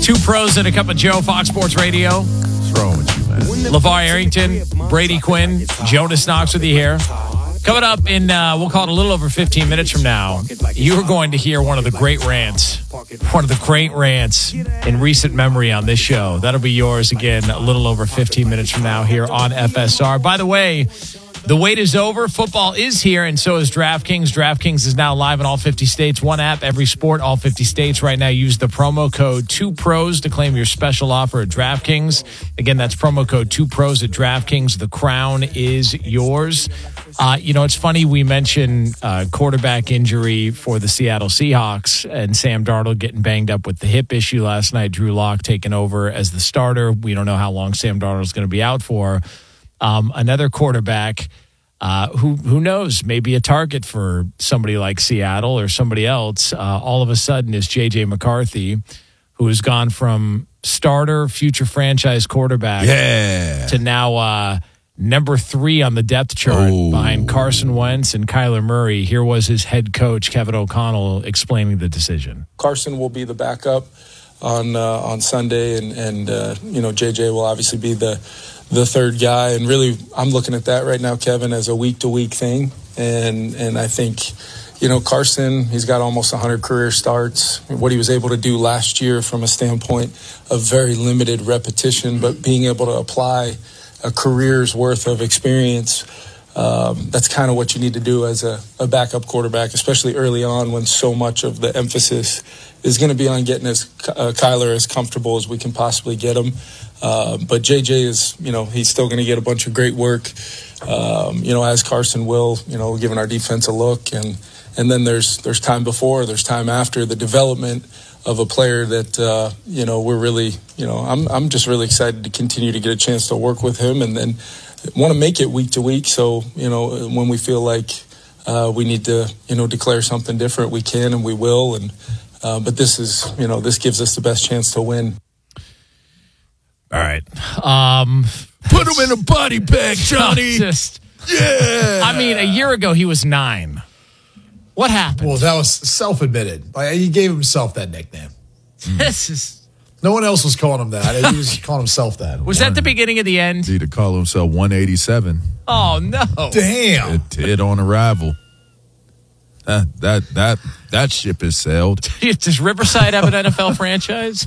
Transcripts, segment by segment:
Two pros and a cup of Joe, Fox Sports Radio. What's wrong with you, man? LeVar Arrington, Brady Quinn, Jonas Knox with you here. Coming up in, we'll call it a little over 15 minutes from now, you are going to hear one of the great rants in recent memory on this show. That'll be yours again a little over 15 minutes from now here on FSR. By the way, the wait is over. Football is here, and so is DraftKings. DraftKings is now live in all 50 states. One app, every sport, all 50 states. Right now, use the promo code 2pros to claim your special offer at DraftKings. Again, that's promo code 2pros at DraftKings. The crown is yours. It's funny we mentioned quarterback injury for the Seattle Seahawks and Sam Darnold getting banged up with the hip issue last night. Drew Lock taking over as the starter. We don't know how long Sam Darnold is going to be out for. Another quarterback who knows, maybe a target for somebody like Seattle or somebody else, all of a sudden is J.J. McCarthy, who has gone from starter, future franchise quarterback to now number 3 on the depth chart behind Carson Wentz and Kyler Murray. Here was his head coach, Kevin O'Connell, explaining the decision. Carson will be the backup on Sunday, and J.J. will obviously be the third guy. And really, I'm looking at that right now, Kevin, as a week-to-week thing. And I think, Carson, he's got almost 100 career starts. What he was able to do last year from a standpoint of very limited repetition, but being able to apply a career's worth of experience, that's kind of what you need to do as a backup quarterback, especially early on when so much of the emphasis is going to be on getting Kyler as comfortable as we can possibly get him. But JJ is, he's still going to get a bunch of great work, as Carson will, giving our defense a look. And then there's time before, there's time after the development of a player that, we're really, I'm just really excited to continue to get a chance to work with him and then want to make it week to week. So, when we feel like we need to, declare something different, we can and we will. And but this is, this gives us the best chance to win. All right. Put him in a body bag, Johnny. Yeah. I mean, a year ago, he was 9. What happened? Well, that was self-admitted. He gave himself that nickname. This is... No one else was calling him that. He was calling himself that. Was that the beginning of the end? He to call himself 187. Oh, no. Damn. It on arrival. That ship has sailed. Does Riverside have an NFL franchise?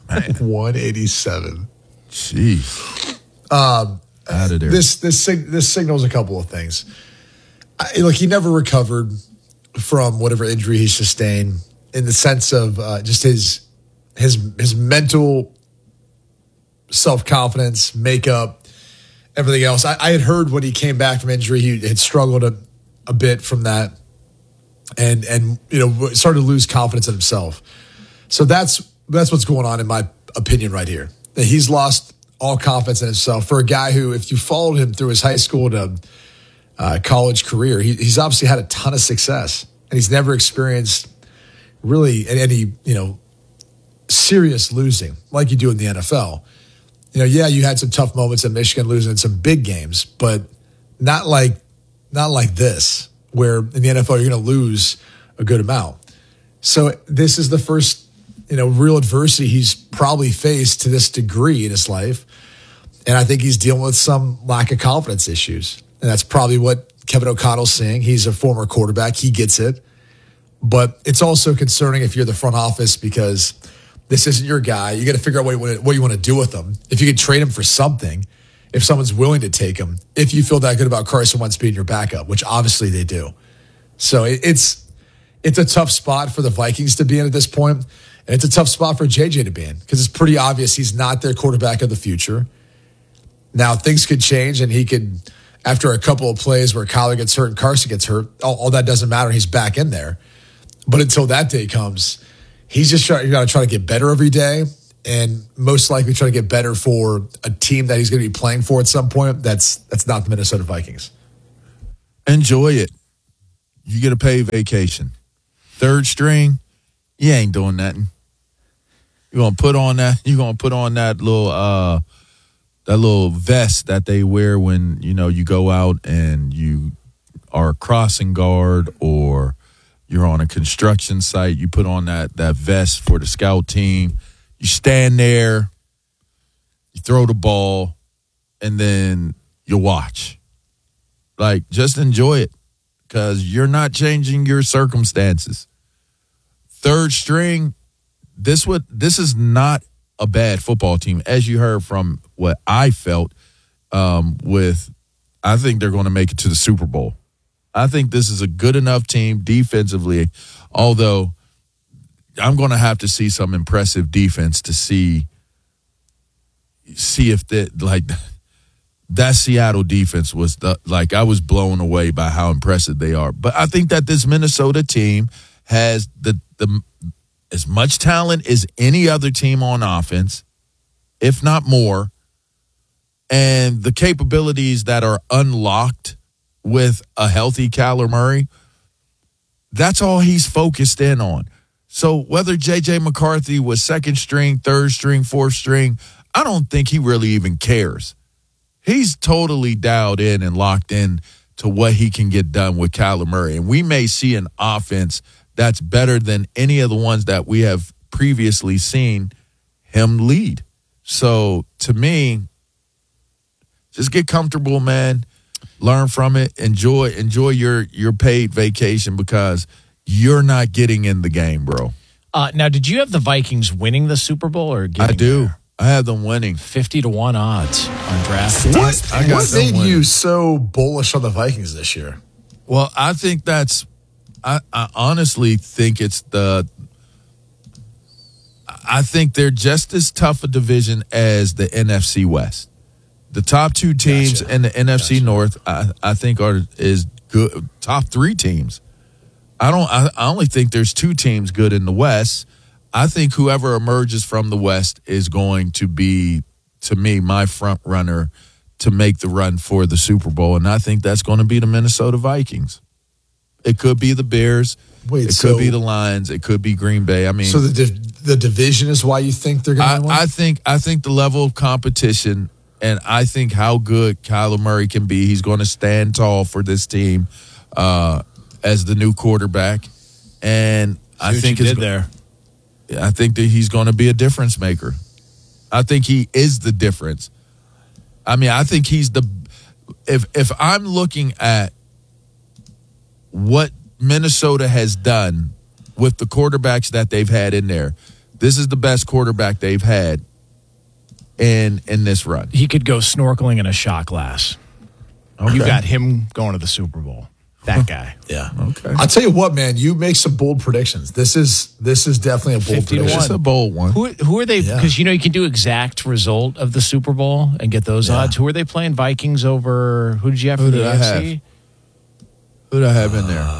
187. Jeez. Out of there. This signals a couple of things. Look, he never recovered from whatever injury he sustained in the sense of just his mental self-confidence, makeup, everything else. I had heard when he came back from injury, he had struggled a bit from that and started to lose confidence in himself. So that's what's going on in my opinion right here. That he's lost all confidence in himself for a guy who, if you followed him through his high school to college career, he's obviously had a ton of success, and he's never experienced really any serious losing like you do in the NFL. You had some tough moments at Michigan, losing some big games, but not like this, where in the NFL you're going to lose a good amount. So this is the first real adversity he's probably faced to this degree in his life. And I think he's dealing with some lack of confidence issues. And that's probably what Kevin O'Connell's saying. He's a former quarterback. He gets it. But it's also concerning if you're the front office because this isn't your guy. You got to figure out what you want to do with him. If you could trade him for something, if someone's willing to take him, if you feel that good about Carson Wentz being your backup, which obviously they do. So it's a tough spot for the Vikings to be in at this point. And it's a tough spot for JJ to be in because it's pretty obvious he's not their quarterback of the future. Now, things could change, and he could, after a couple of plays where Kyler gets hurt and Carson gets hurt, all that doesn't matter. He's back in there. But until that day comes, he's just got to try to get better every day and most likely try to get better for a team that he's going to be playing for at some point. That's not the Minnesota Vikings. Enjoy it. You get a paid vacation. Third string, you ain't doing nothing. You're gonna put on that little vest that they wear when you go out and you are a crossing guard or you're on a construction site. You put on that vest for the scout team. You stand there, you throw the ball, and then you watch. Like, just enjoy it because you're not changing your circumstances. Third string, this is not a bad football team, as you heard from what I felt I think they're going to make it to the Super Bowl. I think this is a good enough team defensively, although I'm going to have to see some impressive defense to see if that Seattle defense was I was blown away by how impressive they are. But I think that this Minnesota team has the as much talent as any other team on offense, if not more, and the capabilities that are unlocked with a healthy Kyler Murray. That's all he's focused in on. So whether J.J. McCarthy was second string, third string, fourth string, I don't think he really even cares. He's totally dialed in and locked in to what he can get done with Kyler Murray. And we may see an offense that's better than any of the ones that we have previously seen him lead. So to me, just get comfortable, man. Learn from it. Enjoy your paid vacation because you're not getting in the game, bro. Now, did you have the Vikings winning the Super Bowl or getting I do. There? I have them winning. 50-1 odds on DraftKings. What made you so bullish on the Vikings this year? Well, I think I honestly think I think they're just as tough a division as the NFC West. The top two teams in the NFC North, I think, is good. Top three teams. I only think there's two teams good in the West. I think whoever emerges from the West is going to be, to me, my front runner to make the run for the Super Bowl, and I think that's going to be the Minnesota Vikings. It could be the Bears. It could be the Lions. It could be Green Bay. I mean, so the division is why you think they're going to win? I think the level of competition, and I think how good Kyler Murray can be. He's going to stand tall for this team as the new quarterback, and I think I think that he's going to be a difference maker. I think he is the difference. I mean, I think he's if I'm looking at what Minnesota has done with the quarterbacks that they've had in there, this is the best quarterback they've had in this run. He could go snorkeling in a shot glass. Okay. You got him going to the Super Bowl. That guy. Yeah. Okay. I'll tell you what, man. You make some bold predictions. This is definitely a bold prediction. It's a bold one. Who are they? Because you can do exact result of the Super Bowl and get those odds. Who are they playing? Vikings over? Who did you have for the AFC? Who did I have in there?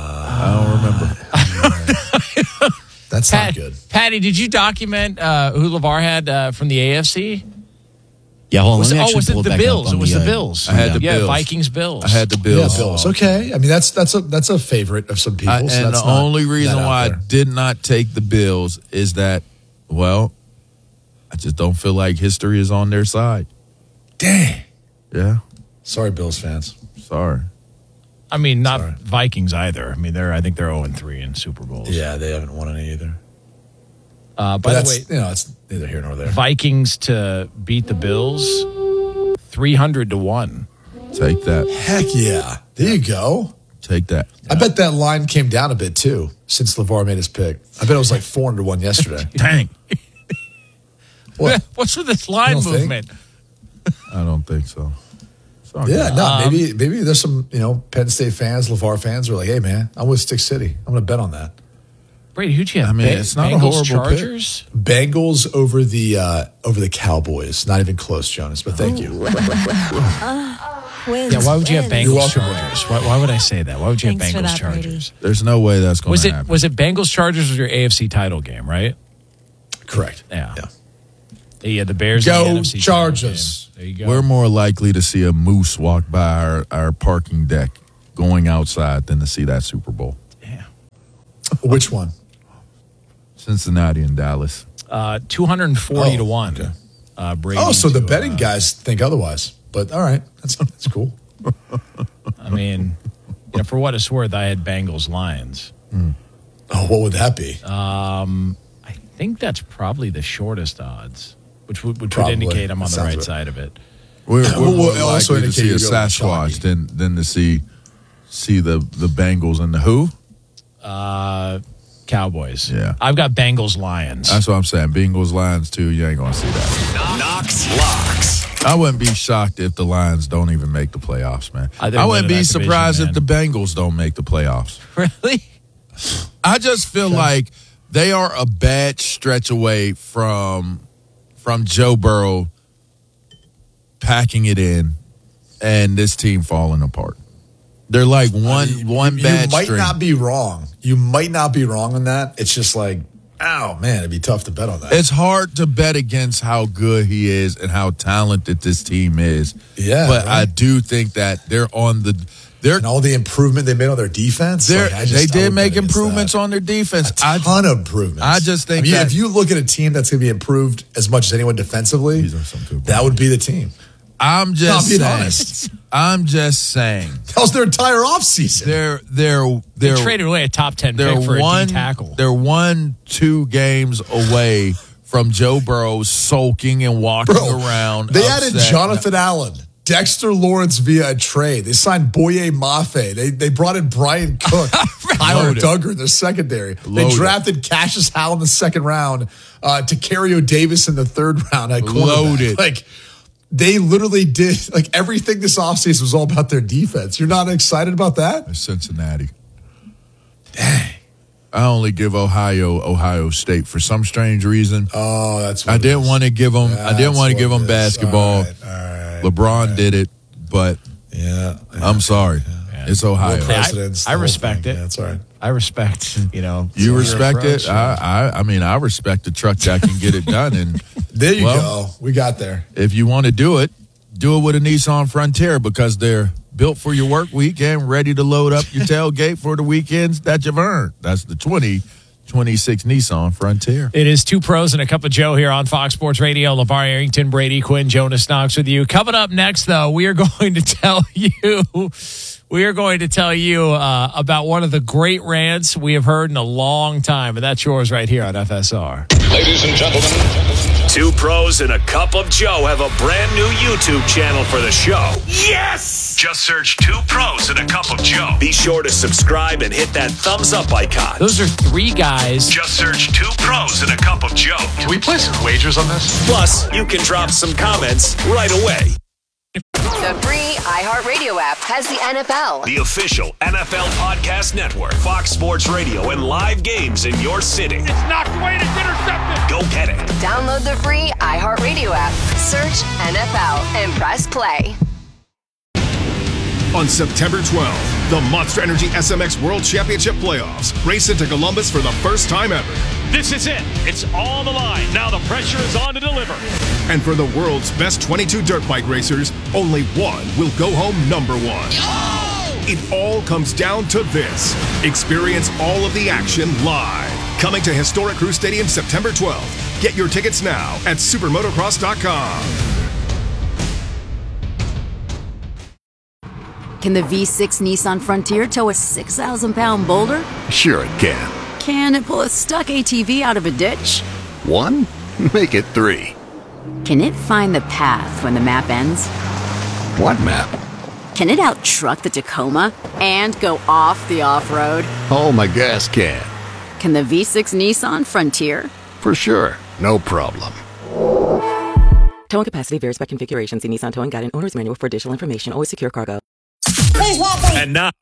I don't remember. That's not good. Patty, did you document who LeVar had from the AFC? Yeah, hold on. Was it the Bills? It was the Bills. I had the Bills. Vikings, Bills. I had the Bills. Yeah, Bills. Okay. I mean, that's a favorite of some people. And the only reason why I did not take the Bills is that, well, I just don't feel like history is on their side. Dang. Yeah. Sorry, Bills fans. Sorry. I mean, not Vikings either. I mean, I think they're 0-3 in Super Bowls. Yeah, they haven't won any either. By the way, it's neither here nor there. Vikings to beat the Bills, 300-1. Take that. Heck yeah! There you go. Take that. I bet that line came down a bit too since LeVar made his pick. I bet it was like 400-1 yesterday. Dang. What's with this line movement? I don't think so. Yeah, no, maybe there's some Penn State fans, LeVar fans who are like, hey man, I'm with Stick City. I'm going to bet on that. Brady, who'd you have? I mean, it's not Bengals, a horrible Chargers? Pick. Bengals over the Cowboys. Not even close, Jonas, but thank you. Why would you have Bengals, Chargers? Why would I say that? Why would you have Bengals, Chargers? There's no way that's going to happen. Was it Bengals, Chargers was your AFC title game, right? Correct. Yeah. Yeah, the Bears go and the NFC Chargers. There you go. We're more likely to see a moose walk by our parking deck going outside than to see that Super Bowl. Yeah. Which one? Cincinnati and Dallas. 240-1. Okay. Brady so the betting guys think otherwise. But all right, that's cool. I mean, for what it's worth, I had Bengals Lions. Oh, what would that be? I think that's probably the shortest odds, which would Probably. indicate I'm on the Sounds right right. side of it. We're Well, more it also likely to see a indicated you go with Sasquatch Chalky. than to see the Bengals and the who? Cowboys. Yeah. I've got Bengals Lions. That's what I'm saying. Bengals, Lions, too. You ain't going to see that. Knox Locks. I wouldn't be shocked if the Lions don't even make the playoffs, man. They're I wouldn't winning be that division, surprised man. if the Bengals don't make the playoffs. Really? I just feel like they are a bad stretch away from Joe Burrow packing it in and this team falling apart. They're like one bad You might string. not be wrong. You might not be wrong on that. It's just like, oh, man, it'd be tough to bet on that. It's hard to bet against how good he is and how talented this team is. Yeah, but I right. do think that they're on the. They're And all the improvement they made on their defense. They like, I did would make bet against improvements that. on their defense. A ton of improvements. I just think mean, that- if you look at a team that's going to be improved as much as anyone defensively, These are some good that would be the team. I'm just being saying. honest. I'm just saying. That was their entire offseason. They traded away a top 10 they're pick for one a D tackle. They're 1-2 games away from Joe Burrow sulking and walking around. They added upset. Jonathan Allen, Dexter Lawrence via a trade. They signed Boye Mafe. They brought in Brian Cook, Tyler Loaded. Duggar in their secondary. They Loaded. drafted Cassius Howell in the second round, Tacario Davis in the third round. At cornerback. Loaded. Like, they literally did, like, everything this offseason was all about their defense. You're not excited about that? Cincinnati. Dang. I only give Ohio State for some strange reason. Oh, that's what I it didn't is. want to give them. I didn't That's want to what give it them is. basketball. All right. LeBron did it, but Yeah. I'm sorry. It's Ohio. Well, presidents, I the whole respect thing. it. Yeah, that's all right. I respect, You your respect approach. it? I mean, I respect the truck that can get it done. And There you Well, go. We got there. if you want to do it with a Nissan Frontier because they're built for your work week and ready to load up your tailgate for the weekends that you've earned. That's the 2026 Nissan Frontier. It is Two Pros and a Cup of Joe here on Fox Sports Radio. LeVar Arrington, Brady Quinn, Jonas Knox with you. Coming up next, though, we are going to tell you about one of the great rants we have heard in a long time, and that's yours right here on FSR. Ladies and gentlemen, Two Pros and a Cup of Joe have a brand new YouTube channel for the show. Yes! Just search Two Pros and a Cup of Joe. Be sure to subscribe and hit that thumbs up icon. Those are three guys. Just search Two Pros and a Cup of Joe. Can we place some wagers on this? Plus, you can drop some comments right away. The free iHeartRadio app has the NFL. The official NFL podcast network, Fox Sports Radio, and live games in your city. It's knocked away and it's intercepted. Go get it. Download the free iHeartRadio app, search NFL, and press play. On September 12th, the Monster Energy SMX World Championship Playoffs race into Columbus for the first time ever. This is it. It's all on the line. Now the pressure is on to deliver. And for the world's best 22 dirt bike racers, only one will go home number one. It all comes down to this. Experience all of the action live. Coming to historic Crew Stadium September 12th. Get your tickets now at supermotocross.com. Can the V6 Nissan Frontier tow a 6,000-pound boulder? Sure it can. Can it pull a stuck ATV out of a ditch? 1? Make it 3. Can it find the path when the map ends? What map? Can it out-truck the Tacoma and go off the off-road? Oh, my gas can. Can the V6 Nissan Frontier? For sure. No problem. Towing capacity varies by configuration. See Nissan Towing Guide and Owner's Manual for additional information. Always secure cargo. And now,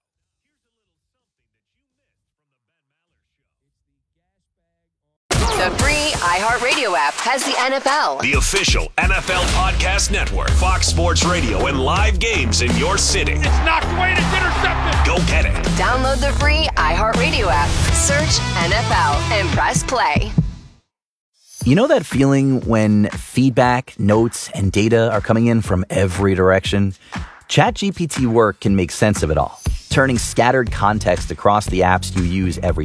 The free iHeartRadio app has the NFL. the official NFL podcast network, Fox Sports Radio, and live games in your city. It's knocked away and it's intercepted. Go get it. Download the free iHeartRadio app, search NFL, and press play. You know that feeling when feedback, notes, and data are coming in from every direction? ChatGPT Work can make sense of it all, turning scattered context across the apps you use every